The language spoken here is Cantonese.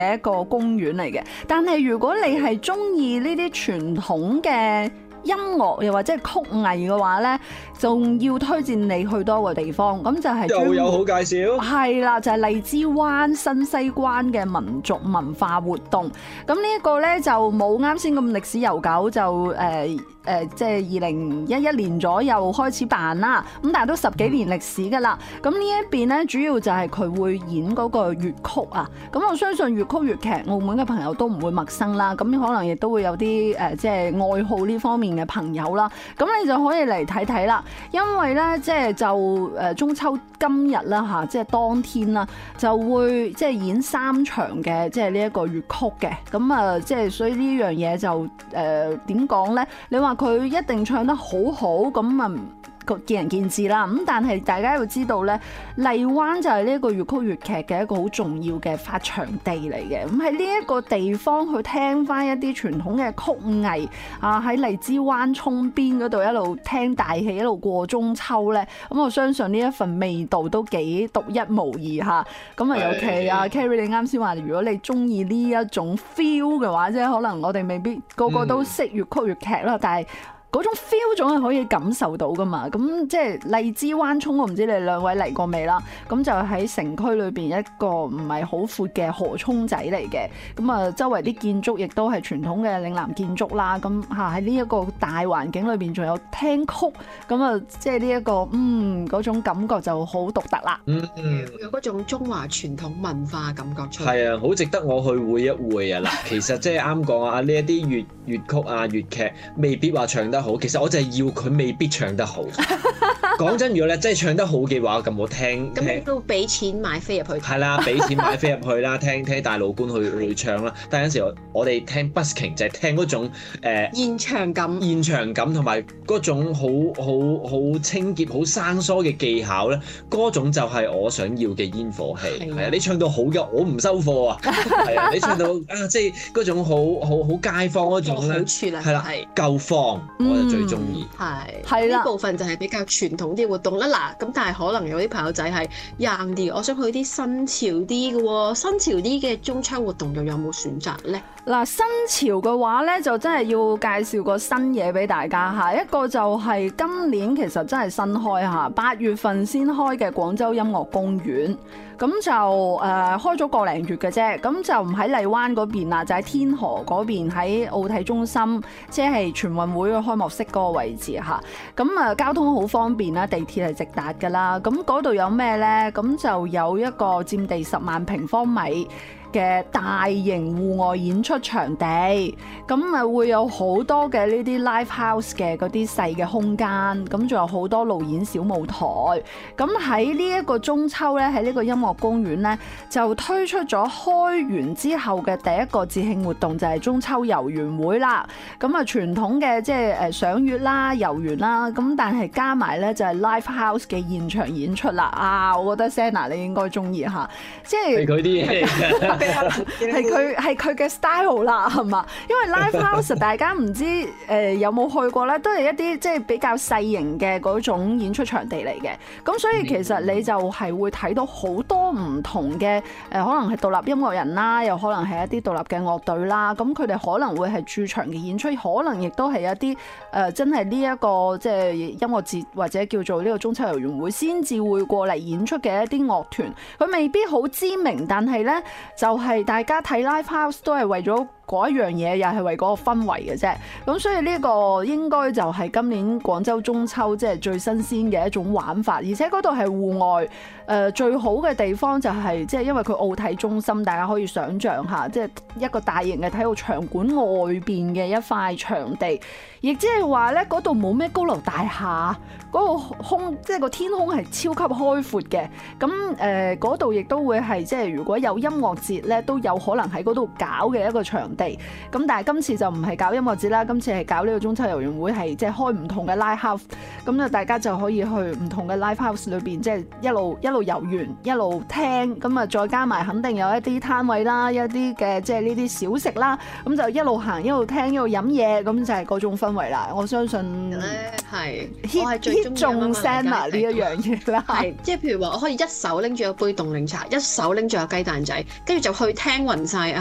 一個公園嚟嘅。但係如果你係中意呢啲傳統嘅音樂又或者係曲藝嘅話咧，仲要推薦你去多個地方，咁就係又有好介紹。 係啦，就係荔枝灣新西關嘅民族文化活動。咁呢一個咧就冇啱先咁歷史悠久，就即係2011年左右開始辦啦。咁但係都10幾年歷史㗎啦。咁呢一邊咧主要就係佢會演嗰個粵曲啊。咁我相信粵曲粵劇澳門嘅朋友都唔會陌生啦。咁可能亦都會有啲即係愛好呢方面嘅朋友啦。咁你就可以嚟睇睇啦。因為咧即係就中秋今日啦嚇，即係當天啦，就會即係演3場嘅即係呢一個粵曲嘅。咁啊即係所以呢樣嘢就點講咧？你話佢一定唱得好好咁啊？見仁見智啦，咁但係大家要知道咧，荔灣就係呢一個粵曲粵劇嘅一個好重要嘅發祥地嚟嘅。咁喺呢一個地方去聽翻一啲傳統嘅曲藝啊，喺荔枝灣涌邊嗰度一路聽大戲，一路過中秋咧，咁我相信呢一份味道都幾獨一無二嚇。咁啊，尤其啊 Carrie 你啱先話，如果你中意呢一種 feel 嘅話，即係可能我哋未必個個都識粵曲粵劇啦，但係嗰種 feel 總係可以感受到噶嘛，咁即係荔枝灣涌，我唔知你兩位嚟過未啦？咁就喺城區裏邊一個唔係好闊嘅河涌仔嚟嘅，咁啊周圍啲建築亦都係傳統嘅嶺南建築啦，咁嚇喺呢一個大環境裏邊仲有聽曲，咁啊即係呢一個嗰種感覺就好獨特啦。 有嗰種中華傳統文化感覺出嚟。 係啊，好值得我去會一會啊！嗱，其實即係啱講啊，呢一啲粵曲啊粵劇未必話唱得好，其實我就係要佢未必唱得好。講真，如果咧真係唱得好嘅話，咁我聽。 咁你都俾錢買飛入去。 係啦，俾錢買飛入去啦，聽大老官去唱啦。但係有陣時我哋聽 busking 就係聽嗰種現場感同埋嗰種好清潔、好生疏嘅技巧咧，嗰種就係我想要嘅煙火氣。係啊，你唱到好嘅，我唔收貨啊。係啊，你唱到啊，即係嗰種好街坊嗰種咧，係啦，夠放我就最中意。 係啦，呢部分就係比較傳統啲活動啦。嗱，咁但係可能有啲朋友仔係 young 啲，我想去啲新潮啲嘅喎，新潮啲嘅中秋活動又有冇選擇咧？ 嗱，新潮嘅話咧，就真係要介紹個新嘢俾大家嚇。一個就係今年其實真係新開嚇，8月份先開嘅廣州音樂公園。咁就開咗個零月嘅啫，咁就唔喺荔灣嗰邊啦，就喺天河嗰邊，喺奧體中心，即係全運會嘅開幕式嗰個位置嚇。咁啊，交通好方便啦，地鐵係直達㗎啦。咁嗰度有咩呢？咁就有一個佔地10萬平方米嘅大型戶外演出場地，咁啊會有好多嘅呢啲 live house 嘅嗰啲細嘅空間，咁仲有好多路演小舞台。咁喺呢一個中秋咧，喺呢個音樂公園咧，就推出咗開園之後嘅第一個節慶活動，就係中秋遊園會啦。咁啊傳統嘅即係賞月啦、遊園啦，咁但係加埋咧就係 live house 嘅現場演出啦。啊，我覺得 Senna 你應該中意嚇，即係佢啲嘢嚟嘅。 係佢嘅 style 啦，係嘛？因為 live house 大家唔知有冇去過咧，都係一啲即係比較細型嘅嗰種演出場地嚟嘅。咁所以其實你就係會睇到好多唔同嘅可能係獨立音樂人啦，又可能係一啲獨立嘅樂隊啦。咁佢哋可能會係駐場嘅演出，可能亦都係一啲真係呢一個即係音樂節或者叫做呢個中秋遊園會先至會過嚟演出嘅一啲樂團。佢未必好知名，但係咧就係大家睇 live house 都係為咗嗰一樣嘢，又係為嗰個氛圍嘅啫。咁所以呢個應該就係今年廣州中秋即係最新鮮嘅一種玩法，而且嗰度係戶外，最好嘅地方就係即係因為佢奧體中心，大家可以想像下，即係一個大型嘅體育場館外邊嘅一塊場地，亦即係話咧嗰度冇咩高樓大廈，嗰個空即係個天空係超級開闊嘅。咁嗰度亦都會係即係如果有音樂節咧，都有可能喺嗰度搞嘅一個場地。咁但係今次就唔係搞音樂節啦，今次係搞呢個中秋遊園會，係即係開唔同嘅 live house。咁就大家就可以去唔同嘅 live house 裏邊，即係一路路遊園一路聽，咁啊再加埋肯定有一啲攤位啦，一啲嘅即係呢啲小食啦，咁就一路行一路聽一路飲嘢，咁就係嗰種氛圍啦。我相信咧係 hit 中 Senna 呢一樣嘢啦。 係即係譬如話，我可以一手拎住一杯凍檸茶，一手拎住個雞蛋仔，跟住就去聽暈晒